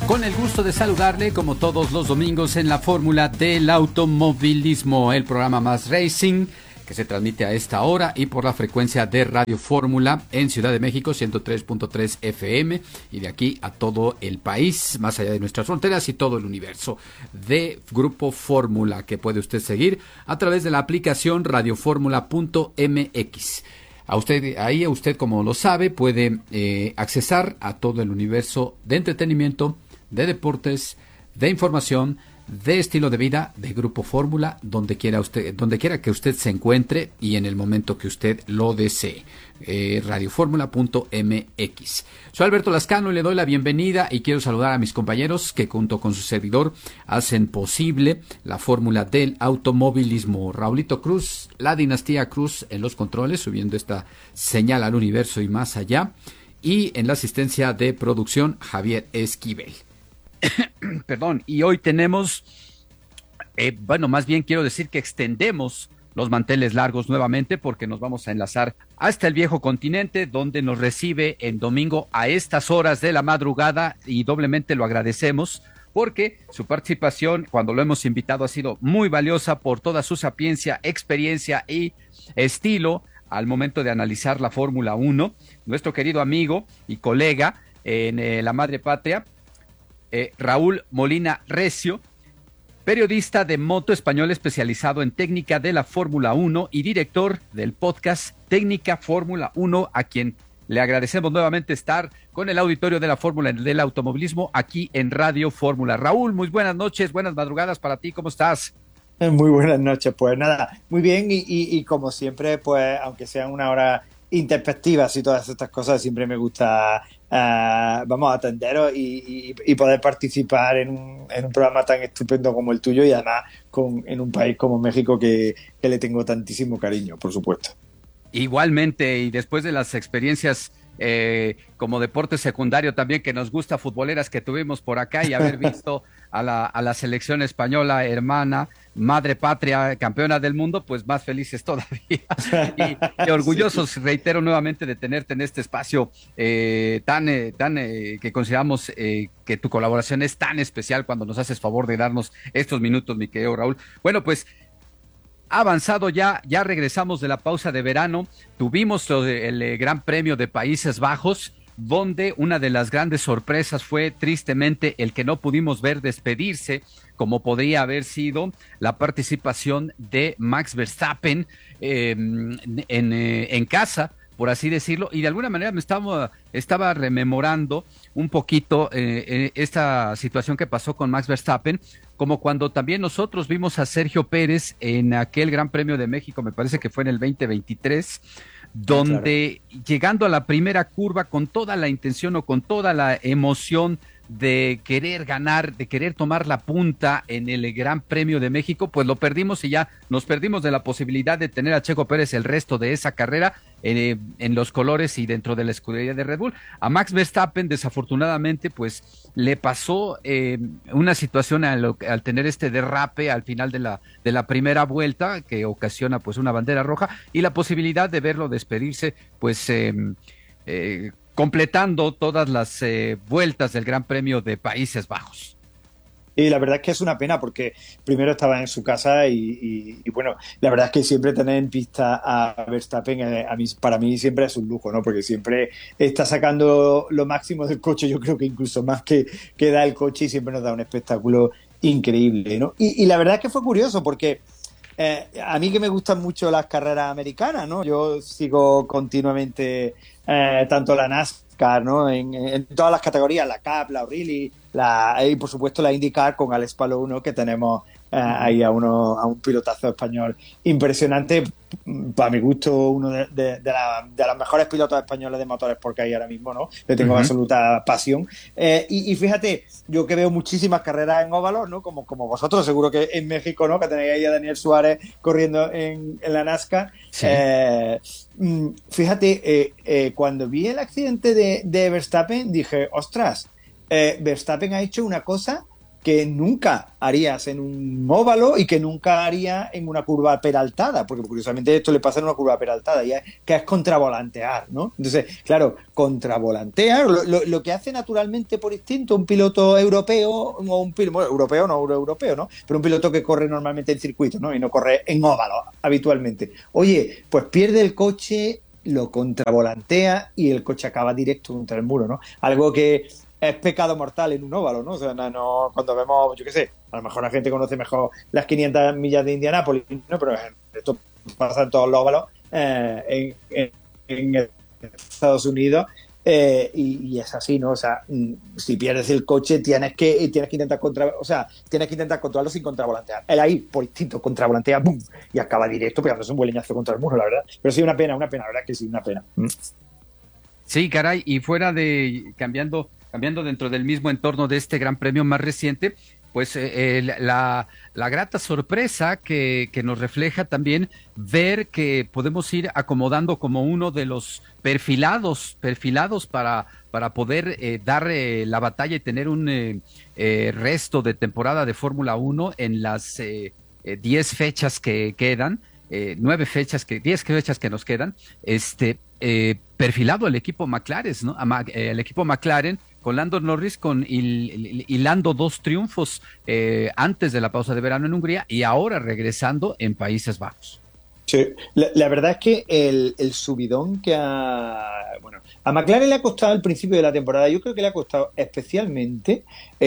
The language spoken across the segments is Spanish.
Con el gusto de saludarle como todos los domingos en la Fórmula del Automovilismo, el programa más racing que se transmite a esta hora y por la frecuencia de Radio Fórmula en Ciudad de México 103.3 FM y de aquí a todo el país, más allá de nuestras fronteras y todo el universo de Grupo Fórmula, que puede usted seguir a través de la aplicación radioformula.mx. Usted, como lo sabe, puede accesar a todo el universo de entretenimiento, de deportes, de información, de estilo de vida de Grupo Fórmula, donde quiera que usted se encuentre y en el momento que usted lo desee. Radioformula.mx. Soy Alberto Lascano y le doy la bienvenida y quiero saludar a mis compañeros que junto con su servidor hacen posible la Fórmula del Automovilismo. Raulito Cruz, la dinastía Cruz en los controles, subiendo esta señal al universo y más allá, y en la asistencia de producción Javier Esquivel. Perdón, y hoy tenemos, más bien quiero decir que extendemos los manteles largos nuevamente porque nos vamos a enlazar hasta el viejo continente, donde nos recibe en domingo a estas horas de la madrugada y doblemente lo agradecemos porque su participación cuando lo hemos invitado ha sido muy valiosa por toda su sapiencia, experiencia y estilo al momento de analizar la Fórmula 1, nuestro querido amigo y colega en la madre patria, Raúl Molina Recio, periodista de moto español especializado en técnica de la Fórmula 1 y director del podcast Técnica Fórmula 1, a quien le agradecemos nuevamente estar con el auditorio de la Fórmula del Automovilismo aquí en Radio Fórmula. Raúl, muy buenas noches, buenas madrugadas para ti, ¿cómo estás? Muy buenas noches, pues nada, muy bien y como siempre, pues aunque sean una hora introspectivas y todas estas cosas, siempre me gusta atenderos y poder participar en un programa tan estupendo como el tuyo y además en un país como México que le tengo tantísimo cariño, por supuesto. Igualmente, y después de las experiencias como deporte secundario también que nos gusta, futboleras que tuvimos por acá y haber visto a la selección española, hermana, madre patria, campeona del mundo, pues más felices todavía y orgullosos, sí. Reitero nuevamente de tenerte en este espacio tan que consideramos que tu colaboración es tan especial cuando nos haces favor de darnos estos minutos, mi querido Raúl. Bueno, pues avanzado ya regresamos de la pausa de verano, tuvimos el Gran Premio de Países Bajos, donde una de las grandes sorpresas fue tristemente el que no pudimos ver despedirse, como podría haber sido la participación de Max Verstappen en casa, por así decirlo, y de alguna manera me estaba rememorando un poquito esta situación que pasó con Max Verstappen, como cuando también nosotros vimos a Sergio Pérez en aquel Gran Premio de México, me parece que fue en el 2023, donde claro, llegando a la primera curva con toda la intención o con toda la emoción de querer ganar, de querer tomar la punta en el Gran Premio de México, pues lo perdimos y ya nos perdimos de la posibilidad de tener a Checo Pérez el resto de esa carrera en los colores y dentro de la escudería de Red Bull. A Max Verstappen desafortunadamente pues le pasó una situación al tener este derrape al final de la primera vuelta que ocasiona pues una bandera roja y la posibilidad de verlo despedirse pues completando todas las vueltas del Gran Premio de Países Bajos. Y la verdad es que es una pena porque primero estaba en su casa y bueno, la verdad es que siempre tener en pista a Verstappen para mí siempre es un lujo, ¿no? Porque siempre está sacando lo máximo del coche, yo creo que incluso más que da el coche y siempre nos da un espectáculo increíble, ¿no? Y la verdad es que fue curioso porque a mí que me gustan mucho las carreras americanas, ¿no? Yo sigo continuamente tanto la NASCAR, ¿no? En todas las categorías, la Cup, la O'Reilly, y por supuesto la IndyCar con Alex Palou, ¿no? Que tenemos ahí a un pilotazo español impresionante, para mi gusto uno de los mejores pilotos españoles de motorsport que hay ahora mismo, ¿no? Le tengo absoluta pasión. Y fíjate, yo que veo muchísimas carreras en óvalos, ¿no? Como vosotros, seguro que en México, ¿no? Que tenéis ahí a Daniel Suárez corriendo en la NASCAR. Sí. Fíjate, cuando vi el accidente de Verstappen, dije, ostras, Verstappen ha hecho una cosa que nunca harías en un óvalo y que nunca harías en una curva peraltada, porque curiosamente esto le pasa en una curva peraltada, y es, que es contravolantear, ¿no? Entonces, claro, contravolantear, lo que hace naturalmente por instinto un piloto europeo, o un piloto, bueno, europeo, no europeo, ¿no? Pero un piloto que corre normalmente en circuito, ¿no? Y no corre en óvalo habitualmente. Oye, pues pierde el coche, lo contravolantea y el coche acaba directo contra el muro, ¿no? Algo que es pecado mortal en un óvalo, ¿no? O sea, no, cuando vemos, yo qué sé, a lo mejor la gente conoce mejor las 500 millas de Indianápolis, ¿no? Pero esto pasa en todos los óvalos en Estados Unidos, y es así, ¿no? O sea, si pierdes el coche tienes que intentar controlarlo sin contravolantear. Él ahí, por instinto, contravolantea, ¡bum! Y acaba directo pegándose un buen leñazo contra el muro, la verdad. Pero sí, una pena, la verdad que sí, una pena. Sí, caray, y fuera de cambiando dentro del mismo entorno de este Gran Premio más reciente, pues la grata sorpresa que nos refleja también ver que podemos ir acomodando como uno de los perfilados para poder dar la batalla y tener un resto de temporada de Fórmula Uno en las 10 fechas que quedan, 10 fechas que nos quedan, perfilado el equipo McLaren, ¿no? El equipo McLaren con Lando Norris hilando 2 triunfos antes de la pausa de verano en Hungría y ahora regresando en Países Bajos. Sí, la verdad es que el subidón a McLaren le ha costado al principio de la temporada, yo creo que le ha costado especialmente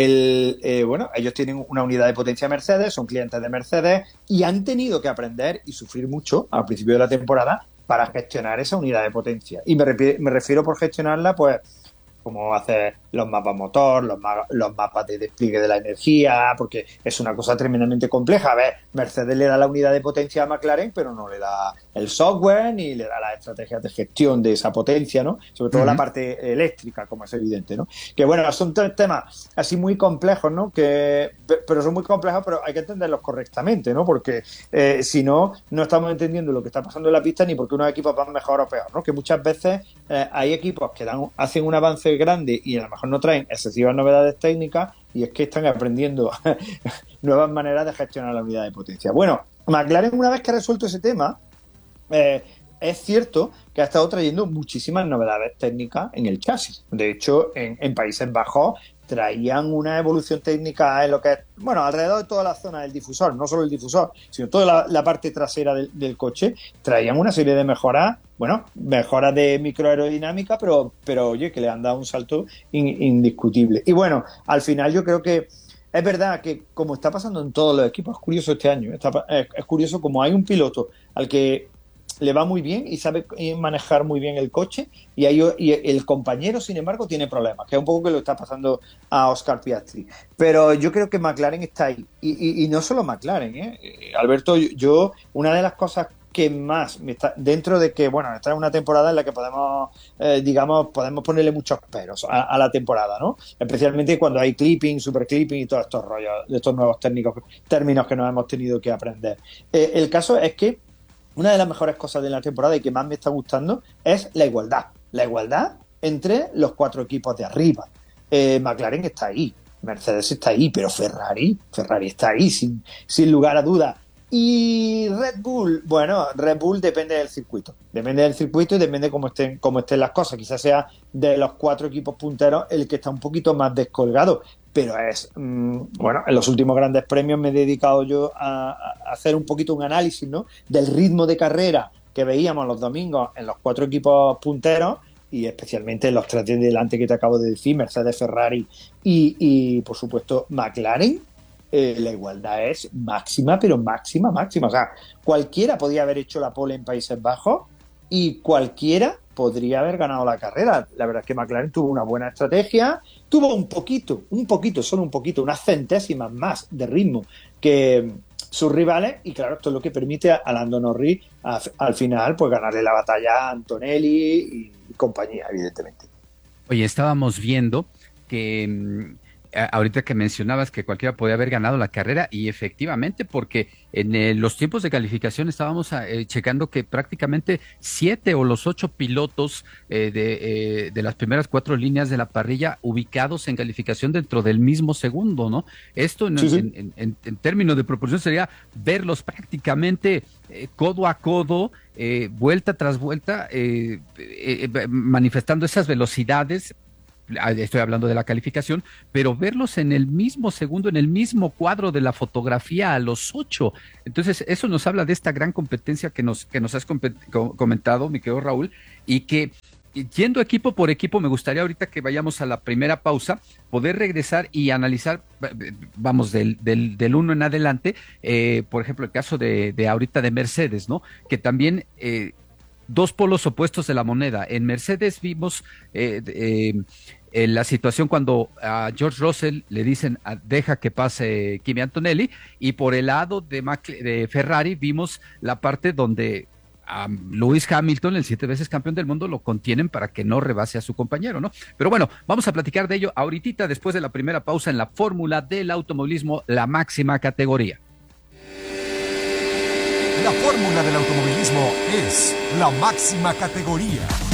ellos tienen una unidad de potencia Mercedes, son clientes de Mercedes y han tenido que aprender y sufrir mucho al principio de la temporada para gestionar esa unidad de potencia. Y me refiero por gestionarla, pues, como hacer los mapas motor, los mapas de despliegue de la energía, porque es una cosa tremendamente compleja. A ver, Mercedes le da la unidad de potencia a McLaren, pero no le da el software ni le da las estrategias de gestión de esa potencia, ¿no? Sobre todo la parte eléctrica, como es evidente, ¿no? Que bueno, son temas así muy complejos, ¿no? Pero son muy complejos, pero hay que entenderlos correctamente, ¿no? Porque si no, no estamos entendiendo lo que está pasando en la pista ni por qué unos equipos van mejor o peor, ¿no? Que muchas veces hay equipos que hacen un avance grande y a lo mejor no traen excesivas novedades técnicas y es que están aprendiendo nuevas maneras de gestionar la unidad de potencia. Bueno, McLaren, una vez que ha resuelto ese tema, es cierto que ha estado trayendo muchísimas novedades técnicas en el chasis. De hecho, en Países Bajos traían una evolución técnica en lo que es, bueno, alrededor de toda la zona del difusor, no solo el difusor, sino toda la parte trasera del coche, traían una serie de mejoras, bueno, mejoras de microaerodinámica, pero oye, que le han dado un salto indiscutible. Y bueno, al final yo creo que es verdad que, como está pasando en todos los equipos, es curioso este año, es curioso como hay un piloto al que le va muy bien y sabe manejar muy bien el coche y el compañero, sin embargo, tiene problemas, que es un poco que lo está pasando a Oscar Piastri. Pero yo creo que McLaren está ahí. Y no solo McLaren, Alberto, yo una de las cosas que más me está, dentro de que, bueno, esta es una temporada en la que podemos ponerle muchos peros a la temporada, ¿no? Especialmente cuando hay clipping, super clipping y todos estos rollos, de estos nuevos términos que nos hemos tenido que aprender. El caso es que una de las mejores cosas de la temporada y que más me está gustando es la igualdad entre los 4 equipos de arriba. McLaren está ahí, Mercedes está ahí, pero Ferrari está ahí sin lugar a dudas. Y Red Bull depende del circuito y depende cómo estén las cosas. Quizás sea de los 4 equipos punteros el que está un poquito más descolgado, pero en los últimos grandes premios me he dedicado yo a hacer un poquito un análisis, ¿no?, del ritmo de carrera que veíamos los domingos en los 4 equipos punteros y especialmente en los 3 de delante que te acabo de decir, Mercedes, Ferrari y por supuesto McLaren. La igualdad es máxima, pero máxima. O sea, cualquiera podía haber hecho la pole en Países Bajos y cualquiera podría haber ganado la carrera. La verdad es que McLaren tuvo una buena estrategia, tuvo solo un poquito, unas centésimas más de ritmo que sus rivales, y claro, esto es lo que permite a Lando Norris al final pues ganarle la batalla a Antonelli y compañía, evidentemente. Oye, estábamos viendo que ahorita que mencionabas que cualquiera podía haber ganado la carrera, y efectivamente, porque en los tiempos de calificación estábamos checando que prácticamente 7 o los 8 pilotos de las primeras 4 líneas de la parrilla ubicados en calificación dentro del mismo segundo, ¿no? Esto Sí, sí. en términos de proporción sería verlos prácticamente codo a codo, vuelta tras vuelta, manifestando esas velocidades. Estoy hablando de la calificación, pero verlos en el mismo segundo, en el mismo cuadro de la fotografía a los 8. Entonces, eso nos habla de esta gran competencia que nos has comentado, mi querido Raúl, y que yendo equipo por equipo, me gustaría ahorita que vayamos a la primera pausa, poder regresar y analizar, vamos, del uno en adelante, por ejemplo, el caso de ahorita de Mercedes, ¿no? Que también... dos polos opuestos de la moneda. En Mercedes vimos la situación cuando a George Russell le dicen deja que pase Kimi Antonelli, y por el lado de Ferrari vimos la parte donde a Lewis Hamilton, el 7 veces campeón del mundo, lo contienen para que no rebase a su compañero, ¿no? Pero bueno, vamos a platicar de ello ahorita después de la primera pausa en la fórmula del automovilismo, la máxima categoría. La fórmula del automovilismo es la máxima categoría.